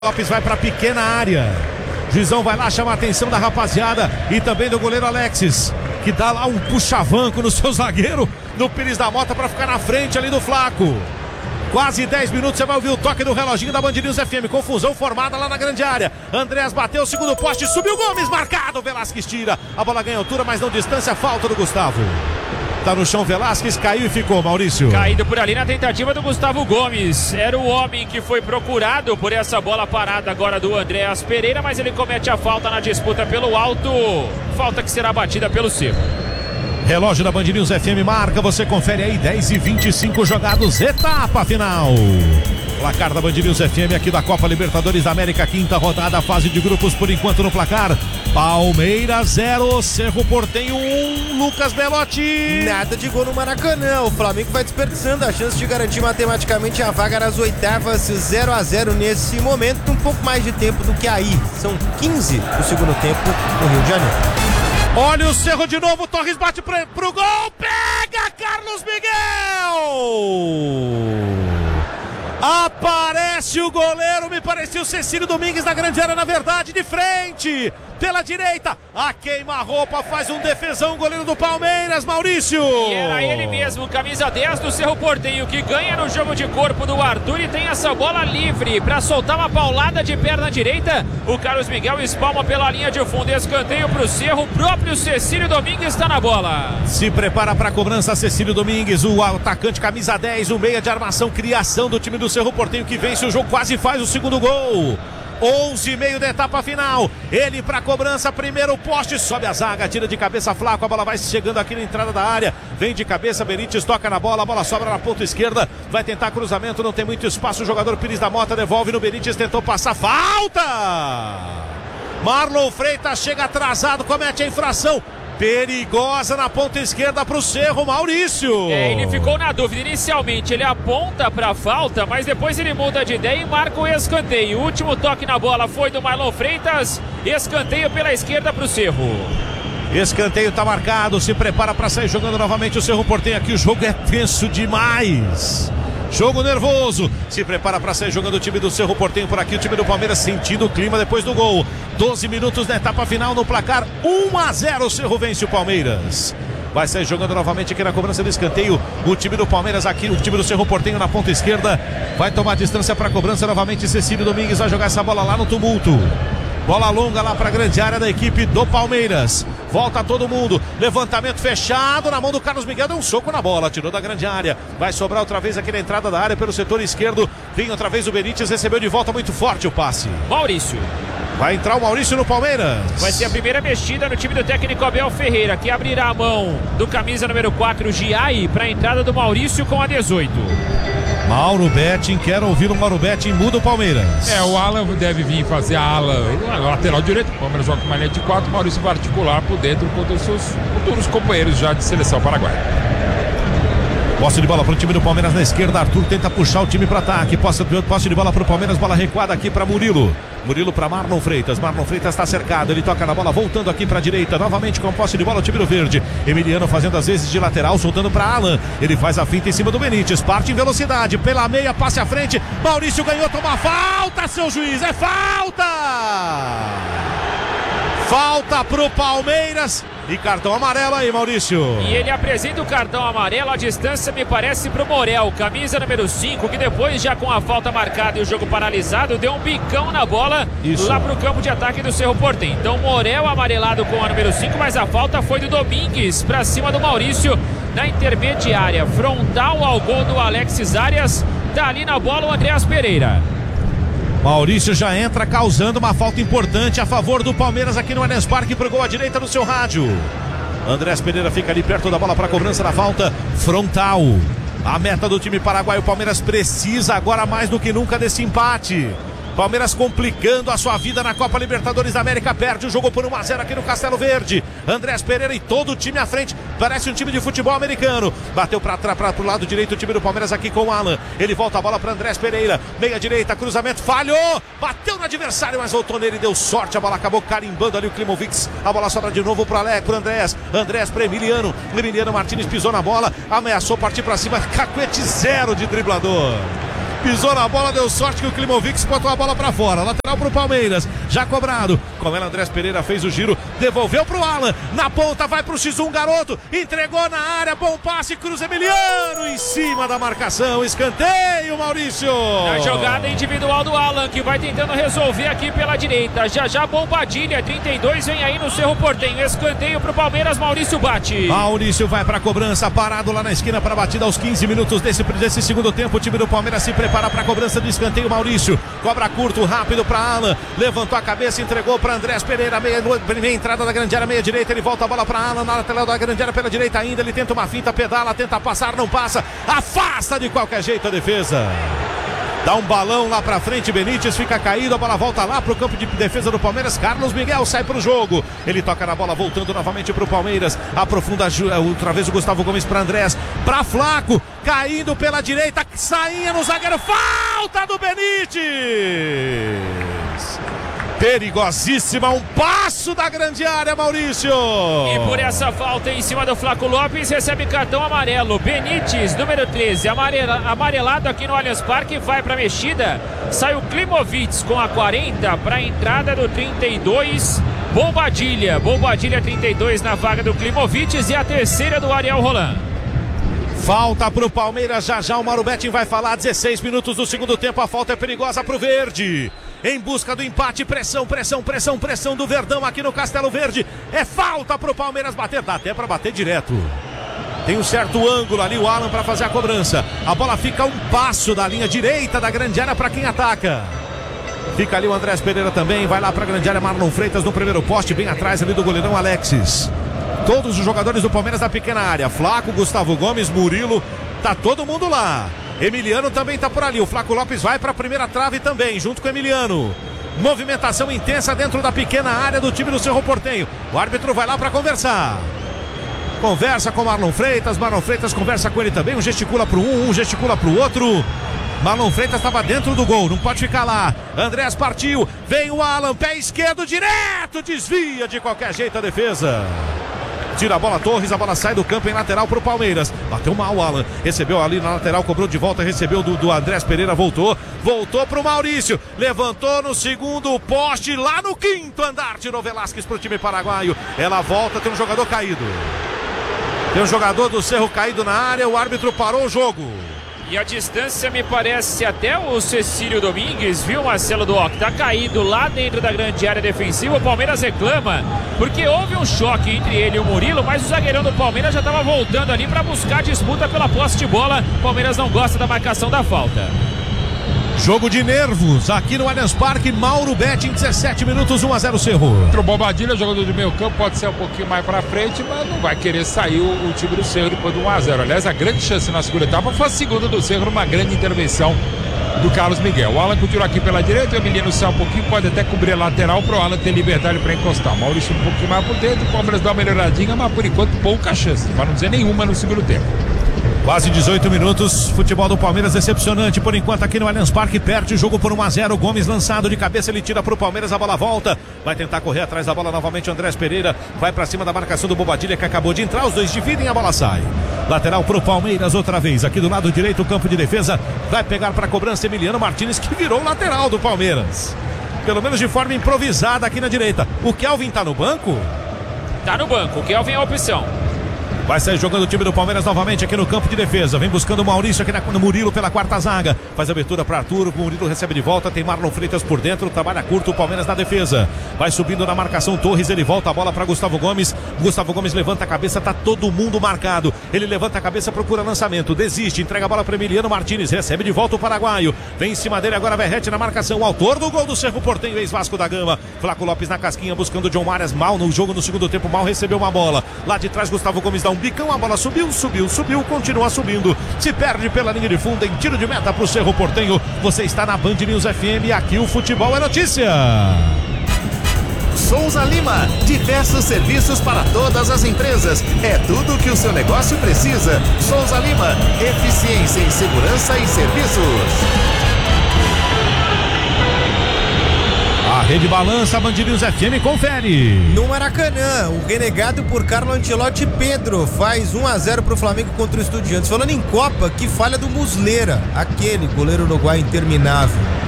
Lopes vai para a pequena área. Juizão vai lá, chama a atenção da rapaziada e também do goleiro Alexis, que dá lá um puxavanco no seu zagueiro, no Pires da Mota, para ficar na frente ali do Flaco. Quase 10 minutos, você vai ouvir o toque do reloginho da Band News FM. Confusão formada lá na grande área. Andréas bateu o segundo poste, subiu Gomes, marcado. Velasquez tira. A bola ganha altura, mas não distância. Falta do Gustavo. Tá no chão Velasquez, caiu e ficou, Maurício. Caído por ali na tentativa do Gustavo Gomes. Era o homem que foi procurado por essa bola parada agora do Andréas Pereira, mas ele comete a falta na disputa pelo alto. Falta que será batida pelo Cerro. Relógio da Band News FM marca, você confere aí, 10:25 jogados, etapa final. Placar da Band News FM aqui da Copa Libertadores da América, quinta rodada, fase de grupos por enquanto no placar. Palmeiras 0, Cerro Porteño 1, Lucas Belotti. Nada de gol no Maracanã, o Flamengo vai desperdiçando a chance de garantir matematicamente a vaga nas oitavas, 0-0 nesse momento, um pouco mais de tempo do que aí, são 15 do segundo tempo no Rio de Janeiro. Olha o Cerro de novo, Torres bate pro gol, pega Carlos Miguel! Aparece o goleiro, me pareceu Cecílio Domingues na grande área, na verdade, de frente, pela direita, a queima-roupa faz um defesão, goleiro do Palmeiras, Maurício. E era ele mesmo, camisa 10 do Cerro Porteño, que ganha no jogo de corpo do Arthur e tem essa bola livre para soltar uma paulada de perna direita. O Carlos Miguel espalma pela linha de fundo, escanteio para o Cerro, o próprio Cecílio Domingues está na bola. Se prepara para a cobrança Cecílio Domingues, o atacante camisa 10, o meia de armação, criação do time do Cerro Porteño, que vence o jogo, quase faz o segundo gol. 11:30 da etapa final, ele para a cobrança, primeiro poste, sobe a zaga, tira de cabeça Flaco, a bola vai chegando aqui na entrada da área, vem de cabeça, Benítez toca na bola, a bola sobra na ponta esquerda, vai tentar cruzamento, não tem muito espaço, o jogador Pires da Mota devolve no Benítez, tentou passar, falta! Marlon Freitas chega atrasado, comete a infração perigosa na ponta esquerda para o Cerro, Maurício. Ele ficou na dúvida inicialmente, ele aponta para a falta, mas depois ele muda de ideia e marca o escanteio. O último toque na bola foi do Marlon Freitas, escanteio pela esquerda para o Cerro. Escanteio está marcado, se prepara para sair jogando novamente o Cerro Porteño. Aqui o jogo é tenso demais. Jogo nervoso, se prepara para sair jogando o time do Cerro Porteño por aqui, o time do Palmeiras sentindo o clima depois do gol. 12 minutos na etapa final no placar, 1-0, o Cerro vence o Palmeiras. Vai sair jogando novamente aqui na cobrança do escanteio, o time do Palmeiras aqui, o time do Cerro Porteño na ponta esquerda, vai tomar distância para a cobrança novamente, Cecílio Domingues vai jogar essa bola lá no tumulto. Bola longa lá para a grande área da equipe do Palmeiras. Volta todo mundo. Levantamento fechado na mão do Carlos Miguel. Deu um soco na bola. Tirou da grande área. Vai sobrar outra vez aqui na entrada da área pelo setor esquerdo. Vem outra vez o Benítez. Recebeu de volta muito forte o passe. Maurício. Vai entrar o Maurício no Palmeiras. Vai ser a primeira mexida no time do técnico Abel Ferreira, que abrirá a mão do camisa número 4, Giai, para a entrada do Maurício com a 18. Mauro Betting, quero ouvir o Mauro Betting, muda o Palmeiras. O Alan deve vir fazer a ala, lateral direito. O Palmeiras joga com uma linha de 4, o Maurício vai articular por dentro contra os seus futuros companheiros já de seleção paraguaia. Posse de bola para o time do Palmeiras na esquerda, Arthur tenta puxar o time para ataque, posse de bola para o Palmeiras, bola recuada aqui para Murilo. Murilo para Marlon Freitas está cercado, ele toca na bola, voltando aqui para a direita, novamente com posse de bola o time do verde. Emiliano fazendo as vezes de lateral, soltando para Alan, ele faz a finta em cima do Benítez, parte em velocidade, pela meia, passe à frente, Maurício ganhou, toma falta, seu juiz, é falta! Falta pro Palmeiras e cartão amarelo aí, Maurício. E ele apresenta o cartão amarelo, a distância me parece pro Morel, camisa número 5, que depois já com a falta marcada e o jogo paralisado, deu um bicão na bola. Isso. Lá pro campo de ataque do Cerro Porteño. Então Morel amarelado com a número 5, mas a falta foi do Domingues pra cima do Maurício na intermediária, frontal ao gol do Alexis Arias. Tá ali na bola o Andréas Pereira. Maurício já entra causando uma falta importante a favor do Palmeiras aqui no Allianz Parque pro gol à direita do seu rádio. Andréas Pereira fica ali perto da bola para a cobrança da falta frontal. A meta do time paraguaio, o Palmeiras precisa agora mais do que nunca desse empate. Palmeiras complicando a sua vida na Copa Libertadores da América, perde o jogo por 1-0 aqui no Castelo Verde. Andréas Pereira e todo o time à frente, parece um time de futebol americano. Bateu para o lado direito o time do Palmeiras aqui com o Alan. Ele volta a bola para Andréas Pereira, meia direita, cruzamento, falhou, bateu no adversário, mas voltou nele, deu sorte, a bola acabou carimbando ali o Klimovic. A bola sobra de novo para Andréas, Andréas para Emiliano Martínez pisou na bola, ameaçou partir para cima, cacuete zero de driblador. Pisou na bola, deu sorte que o Klimovic botou a bola pra fora. Lateral pro Palmeiras, já cobrado. Com ela, Andrés Pereira fez o giro, devolveu pro Alan. Na ponta, vai pro X1, garoto. Entregou na área, bom passe, Cruz Emiliano em cima da marcação. Escanteio, Maurício. Na jogada individual do Alan, que vai tentando resolver aqui pela direita. Já Bombadilha, 32, vem aí no Cerro Porteño. Escanteio pro Palmeiras, Maurício bate. Maurício vai pra cobrança, parado lá na esquina para batida aos 15 minutos desse segundo tempo. O time do Palmeiras se prepara para a cobrança do escanteio. Maurício cobra curto, rápido para Alan, levantou a cabeça, entregou para Andrés Pereira, meia entrada da grande área, meia direita, ele volta a bola para Alan, na lateral da grande área pela direita ainda, ele tenta uma finta, pedala, tenta passar, não passa, afasta de qualquer jeito a defesa. Dá um balão lá pra frente, Benítez fica caído, a bola volta lá pro campo de defesa do Palmeiras. Carlos Miguel sai pro jogo. Ele toca na bola, voltando novamente pro Palmeiras. Aprofunda outra vez o Gustavo Gomes pra Andrés. Pra Flaco, caindo pela direita, sainha no zagueiro. Falta do Benítez. Perigosíssima, um passo da grande área, Maurício. E por essa falta em cima do Flaco Lopes, recebe cartão amarelo. Benítez, número 13, amarelado aqui no Allianz Parque, vai para mexida. Sai o Klimovic com a 40 para a entrada do 32, Bombadilha. Bombadilha 32 na vaga do Klimovic e a terceira do Ariel Roland. Falta pro Palmeiras, já o Mauro Betting vai falar. 16 minutos do segundo tempo, a falta é perigosa pro Verde. Em busca do empate, pressão do Verdão aqui no Castelo Verde. É falta pro Palmeiras bater, dá até pra bater direto. Tem um certo ângulo ali o Alan pra fazer a cobrança. A bola fica a um passo da linha direita da grande área pra quem ataca. Fica ali o Andrés Pereira também, vai lá pra grande área, Marlon Freitas no primeiro poste, bem atrás ali do goleirão Alexis. Todos os jogadores do Palmeiras da pequena área, Flaco, Gustavo Gomes, Murilo, tá todo mundo lá. Emiliano também tá por ali, o Flaco Lopes vai para a primeira trave também, junto com o Emiliano. Movimentação intensa dentro da pequena área do time do Cerro Porteño. O árbitro vai lá para conversar. Conversa com Marlon Freitas conversa com ele também, um gesticula pro um gesticula pro outro. Marlon Freitas estava dentro do gol, não pode ficar lá. Andrés partiu, vem o Alan, pé esquerdo direto, desvia de qualquer jeito a defesa. Tira a bola Torres, a bola sai do campo em lateral pro Palmeiras. Bateu mal o Alan, recebeu ali na lateral, cobrou de volta, recebeu do Andrés Pereira, voltou pro Maurício, levantou no segundo poste, lá no quinto andar, tirou Velasquez pro time paraguaio. Ela volta, tem um jogador caído. Tem um jogador do Cerro caído na área, o árbitro parou o jogo. E a distância me parece até o Cecílio Domingues, viu, Marcelo Duoc? Tá caído lá dentro da grande área defensiva. O Palmeiras reclama porque houve um choque entre ele e o Murilo, mas o zagueirão do Palmeiras já estava voltando ali para buscar disputa pela posse de bola. O Palmeiras não gosta da marcação da falta. Jogo de nervos aqui no Allianz Parque. Mauro Betting, 17 minutos, 1-0 Cerro. O Bombadilha, jogador de meio campo, pode ser um pouquinho mais pra frente, mas não vai querer sair o time do Cerro depois do 1-0. Aliás, a grande chance na segunda etapa foi a segunda do Cerro, numa grande intervenção do Carlos Miguel. O Alan continua aqui pela direita, o Emiliano sai um pouquinho, pode até cobrir a lateral para o Alan ter liberdade para encostar. O Maurício um pouquinho mais por dentro, o Palmeiras dá uma melhoradinha, mas por enquanto pouca chance, para não dizer nenhuma no segundo tempo. Quase 18 minutos, futebol do Palmeiras decepcionante por enquanto aqui no Allianz Parque, perde o jogo por 1-0, Gomes lançado de cabeça, ele tira pro Palmeiras, a bola volta, vai tentar correr atrás da bola novamente, Andrés Pereira vai pra cima da marcação do Bobadilha que acabou de entrar, os dois dividem, a bola sai. Lateral pro Palmeiras outra vez, aqui do lado direito o campo de defesa, vai pegar pra cobrança Emiliano Martins que virou lateral do Palmeiras. Pelo menos de forma improvisada aqui na direita. O Kelvin tá no banco? Tá no banco, o Kelvin é a opção. Vai sair jogando o time do Palmeiras novamente aqui no campo de defesa. Vem buscando o Maurício aqui no Murilo pela quarta zaga. Faz abertura para Arthur. O Murilo recebe de volta. Tem Marlon Freitas por dentro. Trabalha curto o Palmeiras na defesa. Vai subindo na marcação Torres. Ele volta a bola para Gustavo Gomes. Gustavo Gomes levanta a cabeça. Tá todo mundo marcado. Ele levanta a cabeça, procura lançamento. Desiste. Entrega a bola para Emiliano Martins. Recebe de volta o paraguaio. Vem em cima dele agora Verrete na marcação. O autor do gol do Cerro Porteño, ex-Vasco da Gama. Flaco Lopes na casquinha buscando o John Marias. Mal no jogo no segundo tempo. Mal recebeu uma bola. Lá de trás Gustavo Gomes dá um bicão. A bola subiu, continua subindo, se perde pela linha de fundo em tiro de meta pro Cerro Porteño. Você está na Band News FM, aqui o futebol é notícia. Souza Lima, diversos serviços para todas as empresas, é tudo que o seu negócio precisa. Souza Lima, eficiência em segurança e serviços. A Rede Balança, Band News FM, confere. No Maracanã, o renegado por Carlo Ancelotti, Pedro faz 1-0 pro Flamengo contra o Estudiantes. Falando em Copa, que falha do Muslera, aquele goleiro uruguaio interminável.